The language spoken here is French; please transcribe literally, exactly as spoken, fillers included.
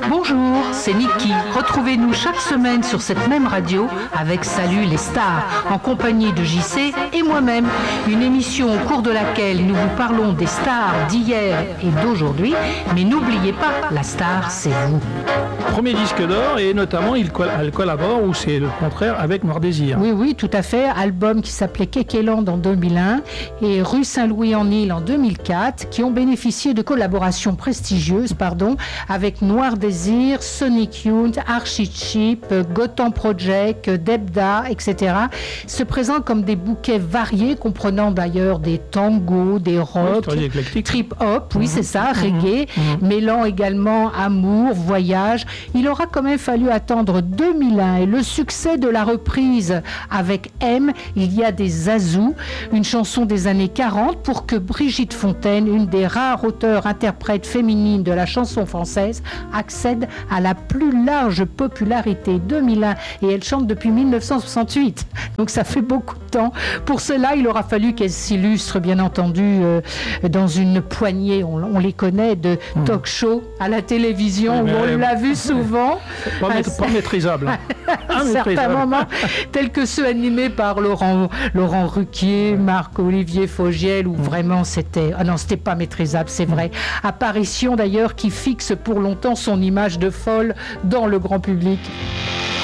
Bonjour, c'est Niki. Retrouvez-nous chaque semaine sur cette même radio avec Salut les stars, en compagnie de J C et moi-même. Une émission au cours de laquelle nous vous parlons des stars d'hier et d'aujourd'hui. Mais n'oubliez pas, la star, c'est vous. Premier disque d'or et notamment il coll- elle collabore, ou c'est le contraire, avec Noir Désir. Oui, oui, tout à fait. Album qui s'appelait Kekeland en deux mille un et Rue Saint-Louis en Île en deux mille quatre, qui ont bénéficié de collaborations prestigieuses, pardon, avec Noir Désir, Sonic Youth, Archie Chip, Gotham Project, Debda, et cetera, se présentent comme des bouquets variés, comprenant d'ailleurs des tangos, des rock, Oui, trip-hop, oui, Mmh. c'est ça, Mmh. reggae, Mmh. mêlant également amour, voyage. Il aura quand même fallu attendre deux mille un et le succès de la reprise avec M, Il y a des Azous, une chanson des années quarante, pour que Brigitte Fontaine, une des rares auteurs-interprètes féminines de la chanson française, accède à la plus large popularité. deux mille un, et elle chante depuis mille neuf cent soixante-huit, donc ça fait beaucoup de temps. Pour cela, il aura fallu qu'elle s'illustre, bien entendu, euh, dans une poignée, on, on les connaît, de Mmh. talk show à la télévision, Oui, où mais- on l'a vu souvent. Pas, maît- Un- pas maîtrisable. à certains Imaîtrisable. moments, tels que ceux animés par Laurent, Laurent Ruquier, Marc-Olivier Fogiel, où vraiment c'était... Ah non, c'était pas maîtrisable, c'est vrai. Apparition d'ailleurs qui fixe pour longtemps son image de folle dans le grand public.